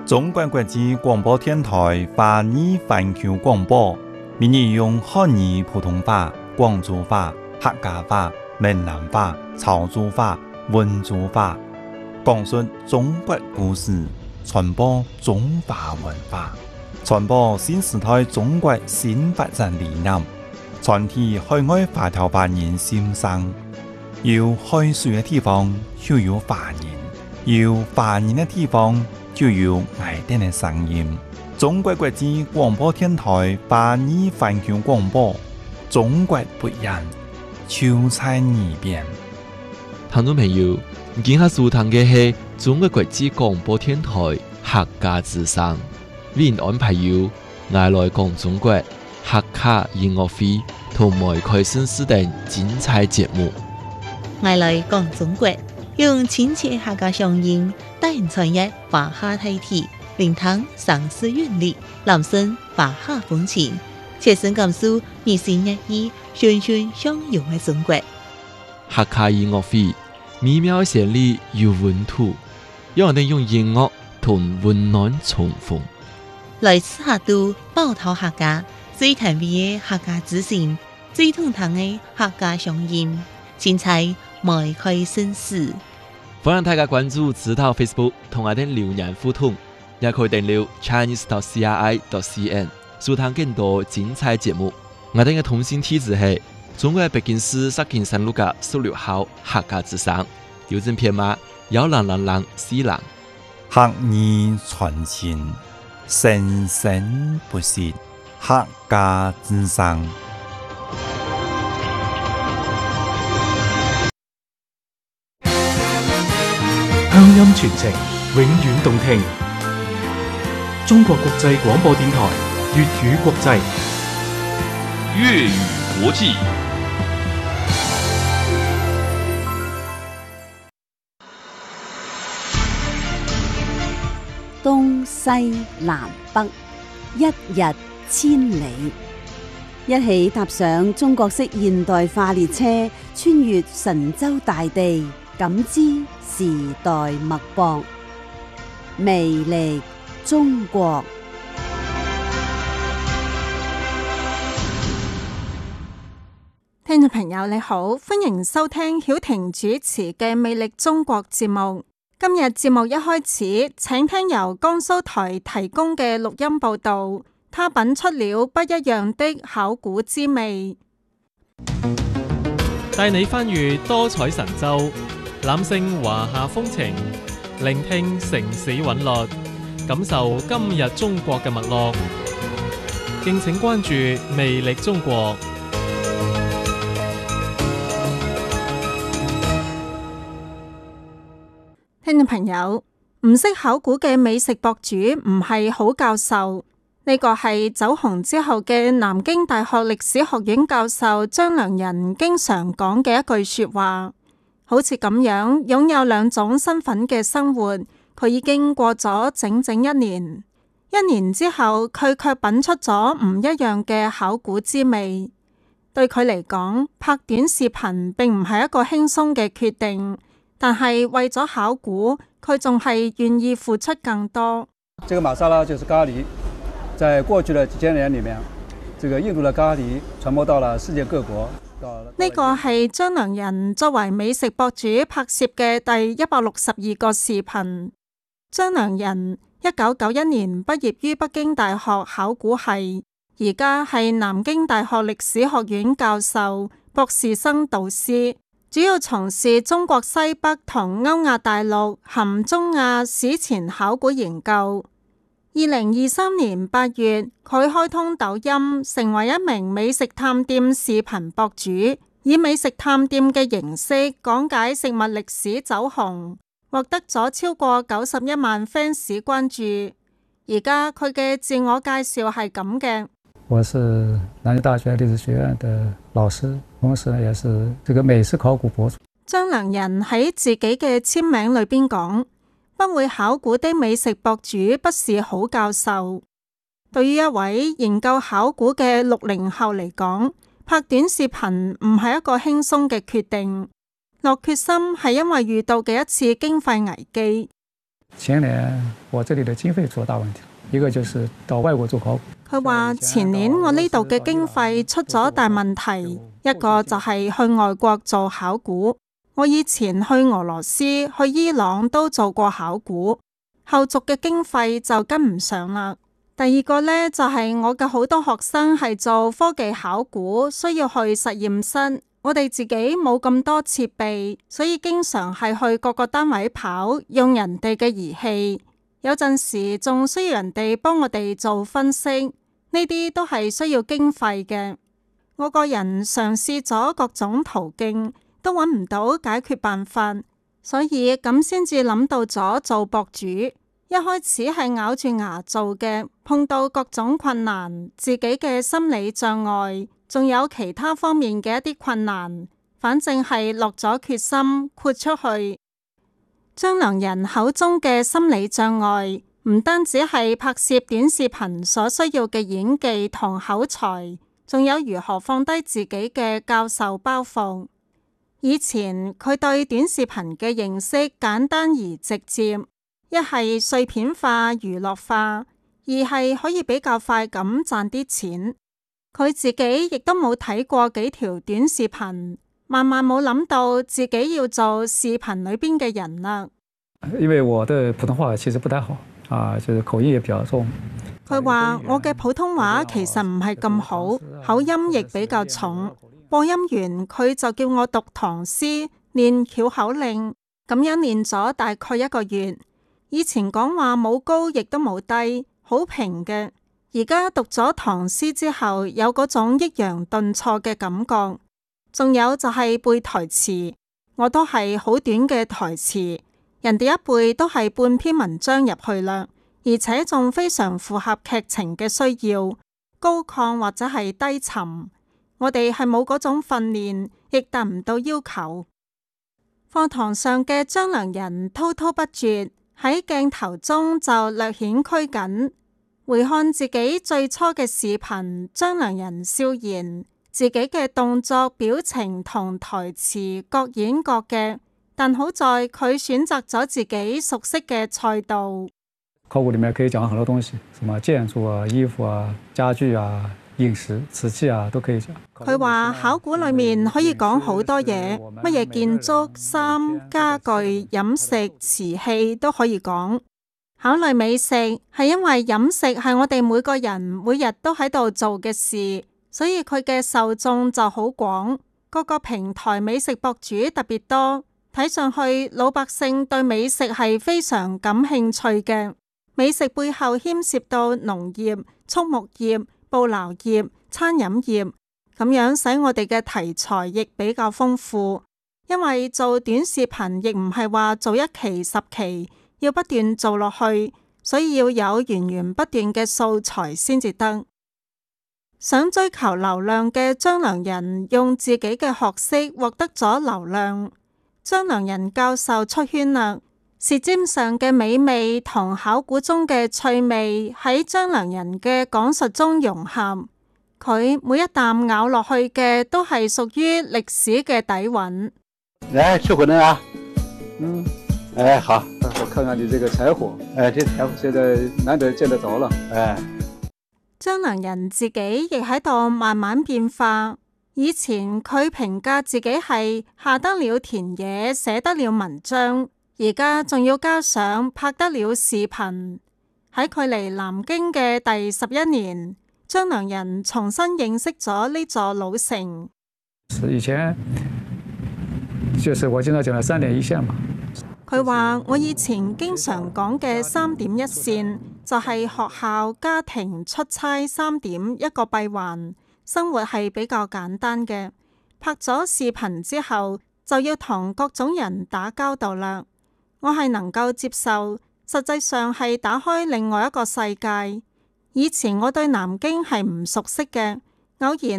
中國國際廣播電台華語環球廣播，每日用漢語普通話、廣州話、客家話、閩南話、潮州話、溫州話，講述中國故事，傳播中華文化，傳播新時代中國新發展理念，傳遞海外華僑華人心聲。有海水嘅地方就有華人，有華人嘅地方就有愛哋嘅聲音。中國國際廣播電台華語環球廣播，中國不一樣，就在耳邊。 聽眾朋友，今下收聽嘅係中國國際廣播電台客家之聲，為您安排有愛來講中國客家音樂會同埋開新視等精彩節目。 愛來講中國，用親切客家聲音帶人傳閱華夏大體，聆聽城市韻律，攬聲華夏風情，切身感受日新月異、循循相融嘅中國。 客家音樂會美妙旋律有溫度，讓我哋用音樂同溫暖重逢。 來自下都寶島客家最甜美嘅客家之聲，最通透嘅客家聲音，精彩邁開新事。 歡迎大家關注指導 Facebook 同我哋留言互動，也可以訂閱 chinese.cri.cn 收聽更多精彩節目。我哋嘅通信地址係中國北京市石景山路嘅16號客家之聲，郵政編碼10004人。 客語傳情，生生不息，客家之聲。 鄉音傳情，永遠動聽。中國國際廣播電台粵語國際， 粵語國際。 東西南北，一日千里，一起踏上中國式現代化列車，穿越神州大地，感知時代脈搏，魅力中國。 聽眾朋友你好，歡迎收聽曉婷主持嘅《魅力中國》節目。今日節目一開始，請聽由江蘇台提供嘅錄音報道，他品出了不一樣的考古之味， 帶你翻閱多彩神州，攬勝華夏風情，聆聽城市韻律，感受今日中國嘅脈絡。敬請關注《魅力中國》。 聽眾朋友，唔識考古嘅美食博主唔係好教授，呢個係走紅之後嘅南京大學歷史學院教授張良仁經常講嘅一句說話。好似咁樣擁有兩種身份嘅生活，佢已經過咗整整一年。一年之後，佢卻品出咗唔一樣嘅考古之味。對佢嚟講，拍短視頻並唔係一個輕鬆嘅決定。但係為咗考古，佢仲係願意付出更多。 這個瑪莎拉就是咖喱，在過去的幾千年裏面，這個印度的咖喱傳播到了世界各國。 呢個係張良仁作為美食博主拍攝嘅第162個視頻。張良仁1991年畢業於北京大學考古系，而家係南京大學歷史學院教授、博士生導師。主要從事中國西北同歐亞大陸含中亞史前考古研究。2023年8月，佢開通抖音，成為一名美食探店視頻博主，以美食探店嘅形式講解食物歷史走紅，獲得咗超過91萬 fans 關注。而家佢嘅自我介紹係咁嘅。 我是南京大學歷史學院的老師，同時也是這個美食考古博主。 張良仁喺自己嘅簽名裏邊講，不會考古的美食博主不是好教授。對於一位研究考古嘅60後嚟講，拍短視頻唔係一個輕鬆嘅決定。落決心係因為遇到嘅一次經費危機。 前年我這裡的經費出了大問題，一個就是到外國做考古。 佢話前年我呢度嘅經費出咗大問題，一個就係去外國做考古。我以前去俄羅斯、去伊朗都做過考古，後續嘅經費就跟唔上啦。第二個呢，就係我嘅好多學生係做科技考古，需要去實驗室。我哋自己冇咁多設備，所以經常係去各個單位跑，用人哋嘅儀器，有陣時仲需要人哋幫我哋做分析，呢啲都係需要經費嘅。我個人嘗試咗各種途徑，都揾唔到解決辦法，所以咁先至諗到咗做博主。一開始係咬住牙做嘅，碰到各種困難，自己嘅心理障礙，仲有其他方面嘅一啲困難，反正係落咗決心豁出去。張良仁口中嘅心理障礙，唔單止係拍攝短視頻所需要嘅演技同口才，仲有如何放低自己嘅教授包袱。以前佢對短視頻嘅認識簡單而直接，一係碎片化、娛樂化，二係可以比較快咁賺啲錢。佢自己亦都冇睇過幾條短視頻，萬萬冇諗到自己要做視頻裏邊嘅人啦。 因為我的普通話其實不太好啊，就是口音也比較重。 佢話我嘅普通話其實唔係咁好，口音亦比較重。播音員佢就叫我讀唐詩，練繞口令，咁樣練咗大概1個月。以前講話冇高亦都冇低，好平嘅。而家讀咗唐詩之後，有嗰種抑揚頓挫嘅感覺。仲有就係背台詞，我都係好短嘅台詞，人哋一背都係半篇文章入去啦，而且仲非常符合劇情嘅需要，高亢或者係低沉。我哋係冇嗰種訓練，亦達唔到要求。課堂上嘅張良仁滔滔不絕，喺鏡頭中就略顯拘謹。回看自己最初嘅視頻，張良仁笑言自己嘅動作、表情同台詞各演各嘅，但好在佢選擇咗自己熟悉嘅賽道。 考古裏面可以講很多東西，什麼建築啊、衣服啊、家具啊、飲食、瓷器啊，都可以講。 佢話考古裏面可以講好多嘢，乜嘢建築、衫、家具、飲食、瓷器都可以講。考慮美食係因為飲食係我哋每個人每日都喺度做嘅事，所以佢嘅受眾就好廣，各個平台美食博主特別多，睇上去老百姓對美食係非常感興趣嘅。美食背後牽涉到農業、畜牧業、捕撈業、餐飲業，咁樣使我哋嘅題材亦比較豐富。因為做短視頻亦唔係話做1期10期，要不斷做落去，所以要有源源不斷嘅素材先至得。想追求流量嘅張良仁用自己嘅學識獲得咗流量。張良仁教授出圈啦，舌尖上嘅美味同考古中嘅趣味喺張良仁嘅講述中融合，佢每一啖咬落去嘅都係屬於歷史嘅底蘊。 來吃餛飩啊！好， 我看看你這個柴火， 這柴火現在難得見得着了。 張良仁自己亦喺度慢慢變化。以前佢評價自己係下得了田野，寫得了文章，而家仲要加上拍得了視頻。喺距離南京嘅第11年，張良仁重新認識咗呢座老城。 以前就是我經常講的3點一線嘛。 佢話我以前經常講嘅3點一線就係學校、家庭、出差3點一個閉環，生活係比較簡單嘅。拍咗視頻之後就要同各種人打交道啦。我係能夠接受，實際上係打開另外一個世界。以前我對南京係唔熟悉嘅，偶然